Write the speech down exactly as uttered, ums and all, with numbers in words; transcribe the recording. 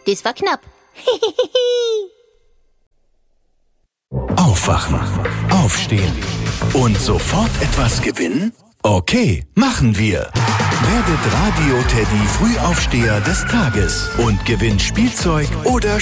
Das war knapp. Aufwachen, aufstehen und sofort etwas gewinnen? Okay, machen wir. Werdet Radio Teddy Frühaufsteher des Tages und gewinnt Spielzeug oder